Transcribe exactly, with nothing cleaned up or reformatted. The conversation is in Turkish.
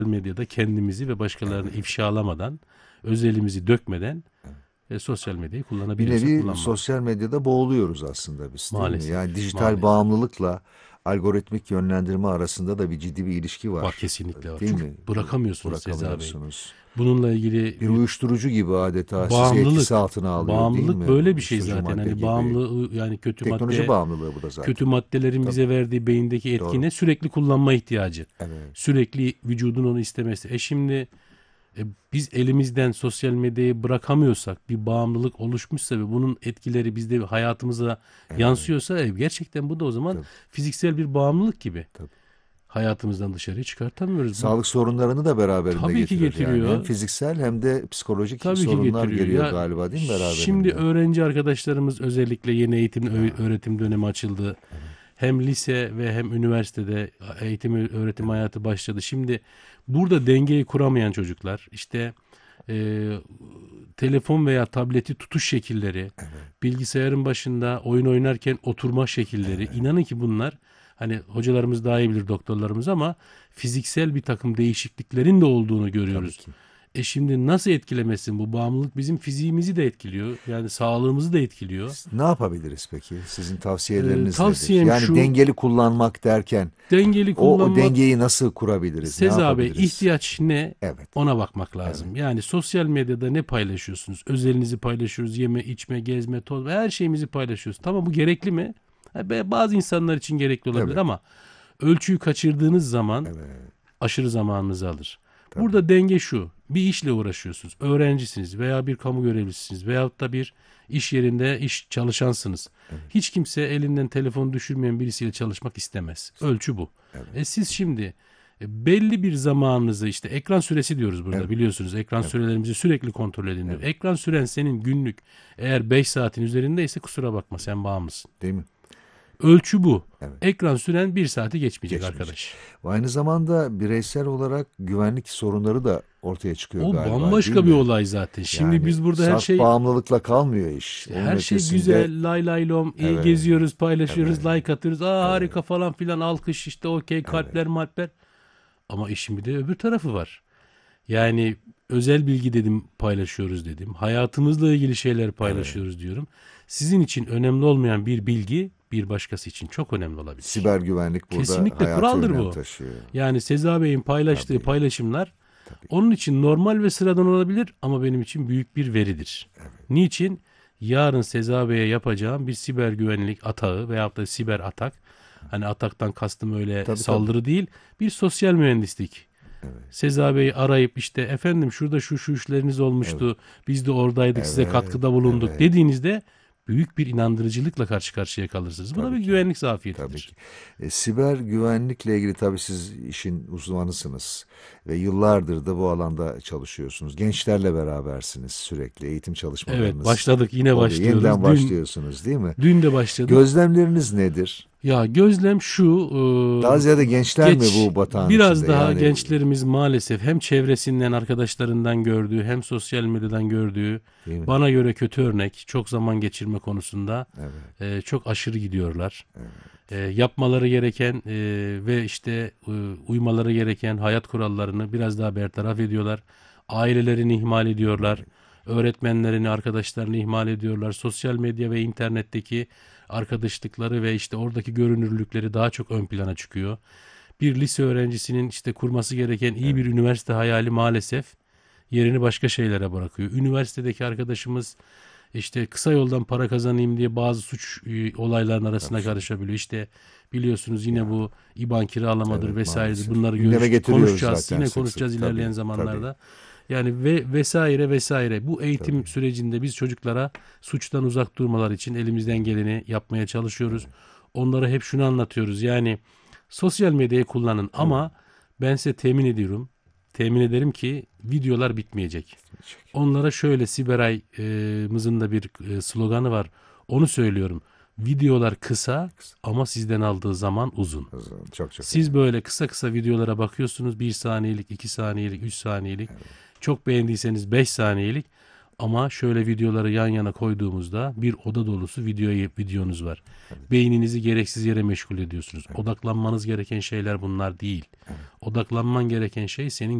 medyada kendimizi ve başkalarını Evet. ifşalamadan, özelimizi dökmeden e, sosyal medyayı Bir kullanabiliyorsak nevi kullanmalı. sosyal medyada boğuluyoruz aslında biz, değil mi? Maalesef. Yani dijital Maalesef. bağımlılıkla algoritmik yönlendirme arasında da bir ciddi bir ilişki Var, var. kesinlikle var. Değil Çünkü mi? bırakamıyorsunuz Seza Bey. Bırakamıyorsunuz. Bununla ilgili Bir bir uyuşturucu gibi adeta sizi etkisi bağımlılık. altına alıyor, değil Bağımlılık mi? böyle bir şey Uyuşturucu zaten. madde Hani gibi. bağımlı, yani kötü Teknoloji madde, bağımlılığı bu da kötü zaten. maddelerin Tabii, bize verdiği beyindeki etki doğru. ne? Sürekli kullanma ihtiyacı. Evet. Sürekli vücudun onu istemesi. E şimdi e, biz elimizden sosyal medyayı bırakamıyorsak, bir bağımlılık oluşmuşsa ve bunun etkileri bizde hayatımıza Evet. yansıyorsa e, gerçekten bu da o zaman Tabii, fiziksel bir bağımlılık gibi. tabii. Hayatımızdan dışarıya çıkartamıyoruz. Bu Sağlık sorunlarını da beraberinde tabii ki getirir yani. Hem getiriyor. fiziksel hem de psikolojik Tabii ki sorunlar getiriyor. geliyor Ya galiba, değil mi şimdi beraberinde? öğrenci arkadaşlarımız, özellikle yeni eğitim Ya, ö- öğretim dönemi açıldı. evet, Hem lise ve hem üniversitede eğitim öğretim evet, hayatı başladı. Şimdi burada dengeyi kuramayan çocuklar, işte e, telefon veya tableti tutuş şekilleri, evet, bilgisayarın başında oyun oynarken oturma şekilleri, evet. inanın ki bunlar, hani hocalarımız daha iyi bilir, doktorlarımız, ama fiziksel bir takım değişikliklerin de olduğunu Tabii görüyoruz. ki. E şimdi nasıl etkilemesin bu bağımlılık? Bizim fiziğimizi de etkiliyor. Yani sağlığımızı da etkiliyor. Ne yapabiliriz peki? Sizin E, tavsiyeleriniz nedir? tavsiyem Yani şu: dengeli kullanmak derken dengeli o, o kullanmak. dengeyi nasıl kurabiliriz? Ne Seza Bey, yapabiliriz? ihtiyaç ne? Evet, Ona bakmak evet, lazım. Yani sosyal medyada ne paylaşıyorsunuz? Özelinizi paylaşıyoruz. Yeme, içme, gezme, toz, her şeyimizi paylaşıyoruz. Tamam, bu gerekli mi? Ha, be- Bazı insanlar için gerekli olabilir evet, ama ölçüyü kaçırdığınız zaman evet. aşırı zamanınızı alır. Tabii, Burada denge şu: bir işle uğraşıyorsunuz. Öğrencisiniz veya bir kamu görevlisisiniz veyahut da bir iş yerinde iş çalışansınız. evet, Hiç kimse elinden telefon düşürmeyen birisiyle çalışmak istemez. Ölçü bu. evet, E siz şimdi e, belli bir zamanınızı, işte ekran süresi diyoruz burada, evet, biliyorsunuz. Ekran evet, sürelerimizi sürekli kontrol edin diyor. evet. Ekran süren senin günlük eğer beş saatin üzerindeyse kusura bakma, sen bağımlısın. Değil mi? Ölçü bu. Evet. Ekran süren bir saati geçmeyecek Geçmeyecek. arkadaş. Ve aynı zamanda bireysel olarak güvenlik sorunları da ortaya çıkıyor O galiba, değil bambaşka bir mi? olay zaten. Şimdi Yani biz burada her saf şey bağımlılıkla kalmıyor iş. Onun her şey ötesinde güzel, lay lay lom, iyi evet, geziyoruz, paylaşıyoruz, evet, like atıyoruz. Aa evet, harika falan filan, alkış, işte okey, evet, kalpler malpler. Ama işin bir de öbür tarafı var. Yani özel bilgi dedim, paylaşıyoruz dedim. Hayatımızla ilgili şeyler evet. paylaşıyoruz diyorum. Sizin için önemli olmayan bir bilgi bir başkası için çok önemli olabilir. Siber güvenlik burada Kesinlikle hayati kuraldır önem bu. taşıyor. Yani Seza Bey'in paylaştığı Tabii, paylaşımlar tabii. onun için normal ve sıradan olabilir ama benim için büyük bir veridir. Niçin? Yarın Seza Bey'e yapacağım bir siber güvenlik atağı veyahut da siber atak, hani ataktan kastım öyle Tabii, tabii. saldırı değil, bir sosyal mühendislik. Evet, Seza Bey'i arayıp, işte efendim şurada şu şu işleriniz evet, olmuştu, biz de oradaydık, size evet, katkıda bulunduk evet. dediğinizde büyük bir inandırıcılıkla karşı karşıya kalırsınız. Bu da bir Tabii ki. güvenlik Tabii zafiyetidir. ki. E, siber güvenlikle ilgili tabii siz işin uzmanısınız ve yıllardır da bu alanda çalışıyorsunuz. Gençlerle berabersiniz sürekli. Eğitim Evet, çalışmalarınız başladık, yine oluyor. başlıyoruz. Yeniden Dün başlıyorsunuz, değil mi? dün de başladık. Gözlemleriniz nedir? Ya gözlem şu: Daha e, ziyade gençler mi geç bu batağın biraz içinde? daha Yani gençlerimiz maalesef hem çevresinden, arkadaşlarından gördüğü, hem sosyal medyadan gördüğü, değil mi? bana göre kötü örnek, çok zaman geçirme konusunda Evet, e, çok aşırı gidiyorlar. evet, E, yapmaları gereken e, ve işte e, uymaları gereken hayat kurallarını biraz daha bertaraf ediyorlar. Ailelerini ihmal ediyorlar. Öğretmenlerini, arkadaşlarını ihmal ediyorlar. Sosyal medya ve internetteki arkadaşlıkları ve işte oradaki görünürlükleri daha çok ön plana çıkıyor. Bir lise öğrencisinin işte kurması gereken iyi bir evet, üniversite hayali maalesef yerini başka şeylere bırakıyor. Üniversitedeki arkadaşımız işte kısa yoldan para kazanayım diye bazı suç e, olaylarının arasına karşı. karışabiliyor. İşte biliyorsunuz, yine Ya, bu İBAN kiralamadır evet vesairedir. maalesef. Bunları Gündeme görüş getiriyoruz konuşacağız. zaten Yine sık konuşacağız sık. ilerleyen Tabii, tabii, zamanlarda. Yani ve vesaire vesaire. Bu eğitim tabii. sürecinde biz çocuklara suçtan uzak durmaları için elimizden geleni yapmaya çalışıyoruz. Evet, Onlara hep şunu anlatıyoruz. Yani sosyal medyayı kullanın evet. ama ben size temin ediyorum. Temin ederim ki videolar bitmeyecek. Onlara şöyle, Siberay'ımızın da bir e, sloganı var. Onu söylüyorum: videolar kısa ama sizden aldığı zaman uzun. Çok çok Siz önemli. böyle kısa kısa videolara bakıyorsunuz. Bir saniyelik, iki saniyelik, üç saniyelik. Çok beğendiyseniz beş saniyelik. Ama şöyle videoları yan yana koyduğumuzda bir oda dolusu video videonuz var. Beyninizi gereksiz yere meşgul ediyorsunuz. Odaklanmanız gereken şeyler bunlar değil. Odaklanman gereken şey senin